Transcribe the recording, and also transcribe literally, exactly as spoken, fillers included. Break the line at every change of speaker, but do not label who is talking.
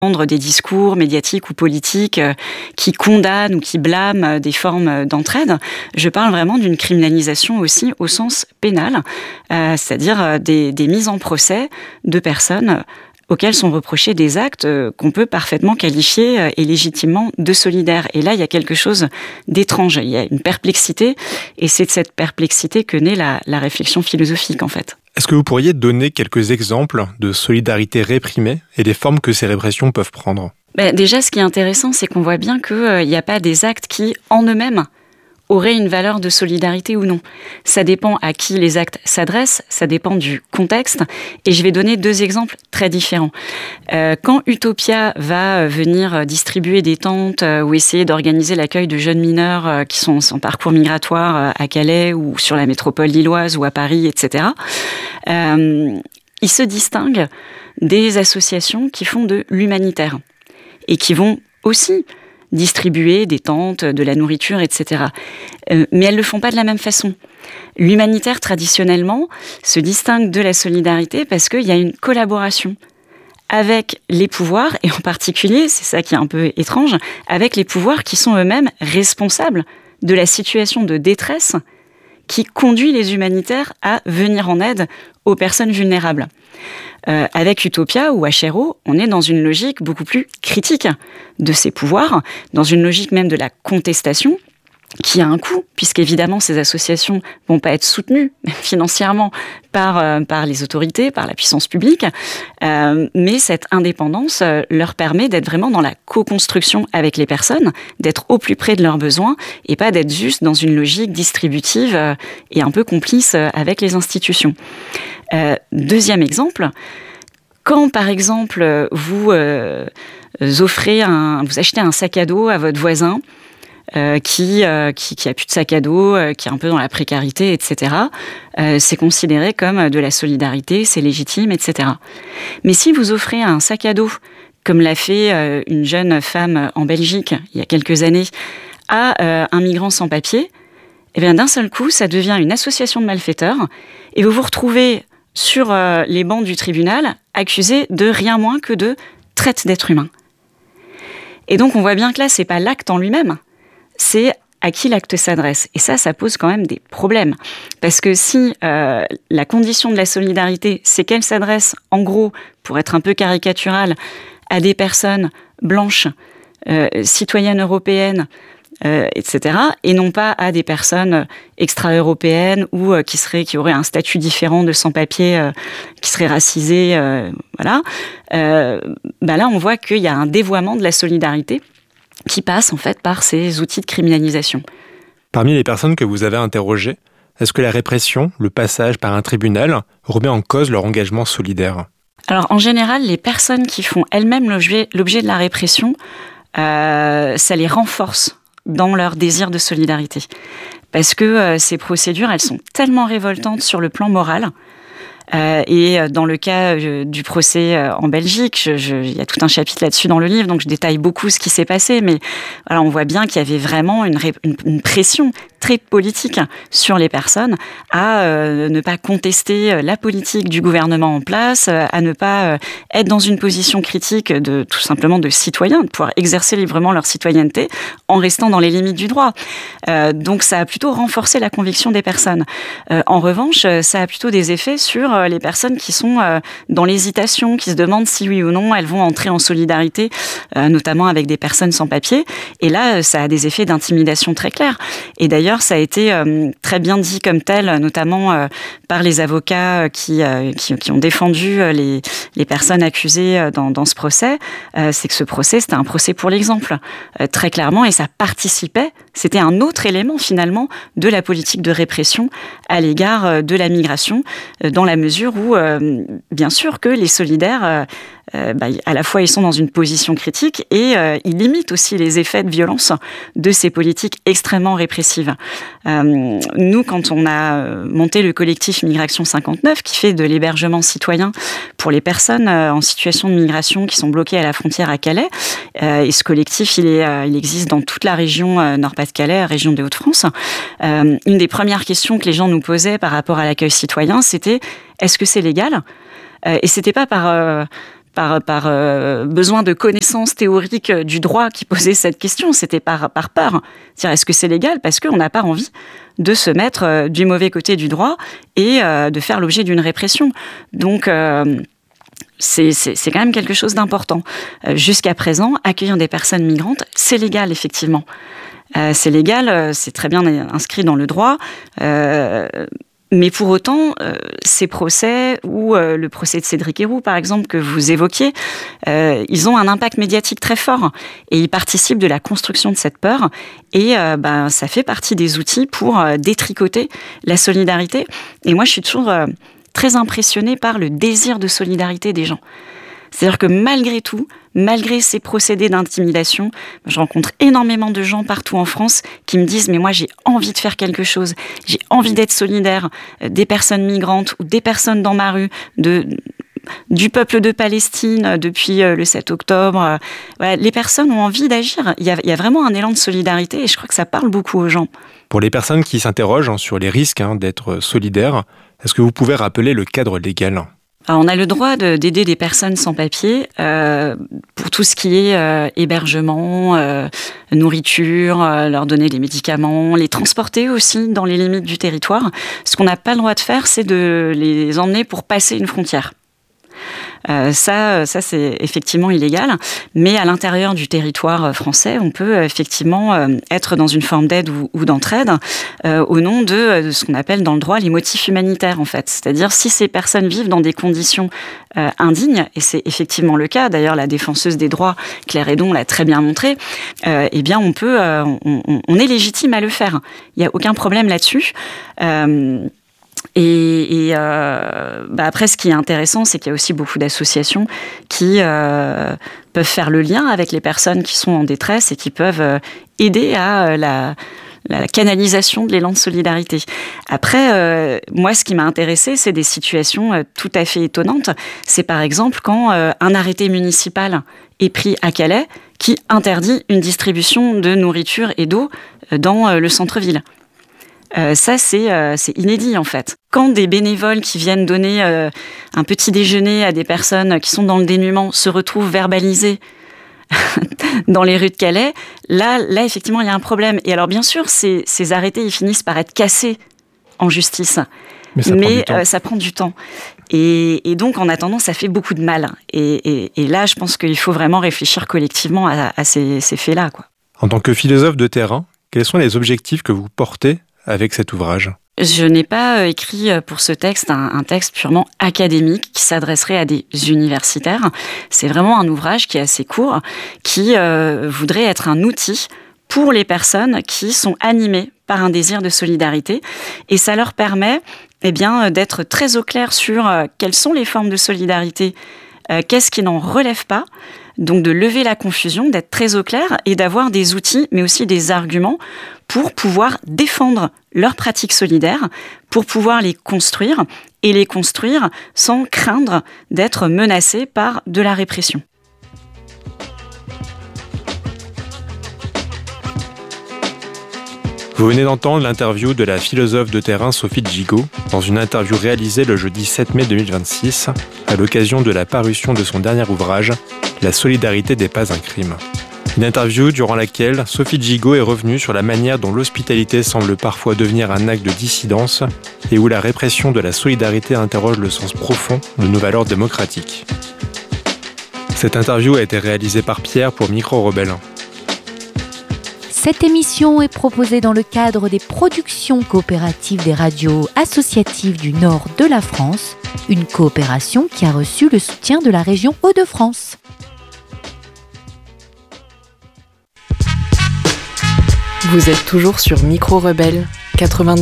des discours médiatiques ou politiques euh, qui condamnent ou qui blâment des formes d'entraide. Je parle vraiment d'une criminalisation aussi au sens pénal, euh, c'est-à-dire des, des mises en procès de personnes auxquels sont reprochés des actes qu'on peut parfaitement qualifier et légitimement de solidaires. Et là, il y a quelque chose d'étrange, il y a une perplexité, et c'est de cette perplexité que naît la, la réflexion philosophique, en fait.
Est-ce que vous pourriez donner quelques exemples de solidarité réprimée et des formes que ces répressions peuvent prendre ?
Ben, déjà, ce qui est intéressant, c'est qu'on voit bien qu'il n'y euh, a pas des actes qui, en eux-mêmes, aurait une valeur de solidarité ou non. Ça dépend à qui les actes s'adressent, ça dépend du contexte. Et je vais donner deux exemples très différents. Euh, quand Utopia va venir distribuer des tentes euh, ou essayer d'organiser l'accueil de jeunes mineurs euh, qui sont en parcours migratoire euh, à Calais ou sur la métropole lilloise ou à Paris, et cetera, euh, il se distingue des associations qui font de l'humanitaire et qui vont aussi distribuer des tentes, de la nourriture, et cetera. Euh, mais elles ne le font pas de la même façon. L'humanitaire, traditionnellement, se distingue de la solidarité parce qu'il y a une collaboration avec les pouvoirs, et en particulier, c'est ça qui est un peu étrange, avec les pouvoirs qui sont eux-mêmes responsables de la situation de détresse qui conduit les humanitaires à venir en aide aux personnes vulnérables. Euh, avec Utopia ou H R O, on est dans une logique beaucoup plus critique de ces pouvoirs, dans une logique même de la contestation, qui a un coût, puisqu'évidemment ces associations vont pas être soutenues financièrement par, euh, par les autorités, par la puissance publique, euh, mais cette indépendance euh, leur permet d'être vraiment dans la co-construction avec les personnes, d'être au plus près de leurs besoins, et pas d'être juste dans une logique distributive euh, et un peu complice euh, avec les institutions. Euh, deuxième exemple, quand par exemple vous euh, offrez un, vous achetez un sac à dos à votre voisin euh, qui, euh, qui qui a plus de sac à dos, euh, qui est un peu dans la précarité, et cetera, euh, c'est considéré comme de la solidarité, c'est légitime, et cetera. Mais si vous offrez un sac à dos, comme l'a fait euh, une jeune femme en Belgique il y a quelques années, à euh, un migrant sans papier, eh bien d'un seul coup, ça devient une association de malfaiteurs, et vous vous retrouvez sur euh, les bancs du tribunal, accusé de rien moins que de traite d'êtres humains. Et donc, on voit bien que là, c'est pas l'acte en lui-même, c'est à qui l'acte s'adresse. Et ça, ça pose quand même des problèmes. Parce que si euh, la condition de la solidarité, c'est qu'elle s'adresse, en gros, pour être un peu caricaturale, à des personnes blanches, euh, citoyennes européennes, Euh, et cetera, et non pas à des personnes extra-européennes ou euh, qui seraient, qui auraient un statut différent de sans-papiers, euh, qui seraient racisés, euh, voilà. Euh, bah là, on voit qu'il y a un dévoiement de la solidarité qui passe en fait par ces outils de criminalisation.
Parmi les personnes que vous avez interrogées, est-ce que la répression, le passage par un tribunal, remet en cause leur engagement solidaire ?
Alors, en général, les personnes qui font elles-mêmes l'objet, l'objet de la répression, euh, ça les renforce dans leur désir de solidarité. Parce que euh, ces procédures, elles sont tellement révoltantes sur le plan moral. Euh, et dans le cas euh, du procès euh, en Belgique, je, je, il y a tout un chapitre là-dessus dans le livre, donc je détaille beaucoup ce qui s'est passé, mais voilà, on voit bien qu'il y avait vraiment une, une, une pression très politique sur les personnes à euh, ne pas contester la politique du gouvernement en place, à ne pas euh, être dans une position critique de tout simplement de citoyens, de pouvoir exercer librement leur citoyenneté en restant dans les limites du droit. Euh, donc ça a plutôt renforcé la conviction des personnes. Euh, en revanche, ça a plutôt des effets sur euh, les personnes qui sont euh, dans l'hésitation, qui se demandent si oui ou non elles vont entrer en solidarité, euh, notamment avec des personnes sans papier. Et là, ça a des effets d'intimidation très clairs. Et d'ailleurs, ça a été euh, très bien dit comme tel, notamment euh, par les avocats qui, euh, qui, qui ont défendu les, les personnes accusées dans, dans ce procès. Euh, c'est que ce procès, c'était un procès pour l'exemple, euh, très clairement, et ça participait, c'était un autre élément finalement de la politique de répression à l'égard de la migration, euh, dans la mesure où, euh, bien sûr, que les solidaires, euh, euh, bah, à la fois ils sont dans une position critique et euh, ils limitent aussi les effets de violence de ces politiques extrêmement répressives. Euh, nous, quand on a monté le collectif Migration cinquante-neuf, qui fait de l'hébergement citoyen pour les personnes euh, en situation de migration qui sont bloquées à la frontière à Calais, euh, et ce collectif, il, est, euh, il existe dans toute la région euh, Nord-Pas-de-Calais, région des Hauts-de-France, euh, une des premières questions que les gens nous posaient par rapport à l'accueil citoyen, c'était « est-ce que c'est légal ?» euh, Et c'était pas par... Euh, par, par euh, besoin de connaissances théoriques du droit qui posaient cette question, c'était par, par peur. C'est-à-dire, est-ce que c'est légal ? Parce qu'on n'a pas envie de se mettre euh, du mauvais côté du droit et euh, de faire l'objet d'une répression. Donc, euh, c'est, c'est, c'est quand même quelque chose d'important. Euh, jusqu'à présent, accueillir des personnes migrantes, c'est légal, effectivement. Euh, c'est légal, euh, c'est très bien inscrit dans le droit, euh, mais pour autant, euh, ces procès, ou euh, le procès de Cédric Herrou, par exemple, que vous évoquiez, euh, ils ont un impact médiatique très fort, et ils participent de la construction de cette peur, et euh, ben, ça fait partie des outils pour euh, détricoter la solidarité. Et moi, je suis toujours euh, très impressionnée par le désir de solidarité des gens. C'est-à-dire que malgré tout, malgré ces procédés d'intimidation, je rencontre énormément de gens partout en France qui me disent « mais moi j'ai envie de faire quelque chose, j'ai envie d'être solidaire des personnes migrantes ou des personnes dans ma rue, de, du peuple de Palestine depuis le sept octobre. » Ouais, les personnes ont envie d'agir. Il y a, il y a vraiment un élan de solidarité et je crois que ça parle beaucoup aux gens.
Pour les personnes qui s'interrogent hein, sur les risques hein, d'être solidaires, est-ce que vous pouvez rappeler le cadre légal ?
Alors, on a le droit de, d'aider des personnes sans papier euh, pour tout ce qui est euh, hébergement, euh, nourriture, euh, leur donner des médicaments, les transporter aussi dans les limites du territoire. Ce qu'on n'a pas le droit de faire, c'est de les emmener pour passer une frontière. Euh, ça, ça c'est effectivement illégal, mais à l'intérieur du territoire français, on peut effectivement euh, être dans une forme d'aide ou, ou d'entraide euh, au nom de, de ce qu'on appelle dans le droit les motifs humanitaires, en fait. C'est-à-dire si ces personnes vivent dans des conditions euh, indignes, et c'est effectivement le cas, d'ailleurs la défenseuse des droits, Claire Hédon, l'a très bien montré, euh, eh bien on peut, euh, on, on est légitime à le faire. Il n'y a aucun problème là-dessus. Euh, Et, et euh, bah après, ce qui est intéressant, c'est qu'il y a aussi beaucoup d'associations qui euh, peuvent faire le lien avec les personnes qui sont en détresse et qui peuvent euh, aider à euh, la, la canalisation de l'élan de solidarité. Après, euh, moi, ce qui m'a intéressée, c'est des situations euh, tout à fait étonnantes. C'est par exemple quand euh, un arrêté municipal est pris à Calais qui interdit une distribution de nourriture et d'eau dans euh, le centre-ville. Euh, ça, c'est, euh, c'est inédit, en fait. Quand des bénévoles qui viennent donner euh, un petit déjeuner à des personnes qui sont dans le dénuement se retrouvent verbalisés dans les rues de Calais, là, là, effectivement, il y a un problème. Et alors, bien sûr, ces, ces arrêtés, ils finissent par être cassés en justice.
Mais ça,
Mais,
prend, du temps.
Euh, ça prend du temps. Et, et donc, en attendant, ça fait beaucoup de mal. Et, et, et là, je pense qu'il faut vraiment réfléchir collectivement à, à ces, ces faits-là, quoi.
En tant que philosophe de terrain, quels sont les objectifs que vous portez avec cet ouvrage ?
Je n'ai pas écrit pour ce texte un, un texte purement académique qui s'adresserait à des universitaires. C'est vraiment un ouvrage qui est assez court, qui euh, voudrait être un outil pour les personnes qui sont animées par un désir de solidarité. Et ça leur permet eh bien, d'être très au clair sur euh, quelles sont les formes de solidarité, euh, qu'est-ce qui n'en relève pas. Donc de lever la confusion, d'être très au clair et d'avoir des outils, mais aussi des arguments pour pouvoir défendre leurs pratiques solidaires, pour pouvoir les construire et les construire sans craindre d'être menacés par de la répression.
Vous venez d'entendre l'interview de la philosophe de terrain Sophie Gigot dans une interview réalisée le jeudi sept mai deux mille vingt-six à l'occasion de la parution de son dernier ouvrage « La solidarité n'est pas un crime ». Une interview durant laquelle Sophie Gigot est revenue sur la manière dont l'hospitalité semble parfois devenir un acte de dissidence et où la répression de la solidarité interroge le sens profond de nos valeurs démocratiques. Cette interview a été réalisée par Pierre pour Micro Rebelle.
Cette émission est proposée dans le cadre des productions coopératives des radios associatives du nord de la France, une coopération qui a reçu le soutien de la région Hauts-de-France.
Vous êtes toujours sur Micro Rebelle quatre-vingt-dix.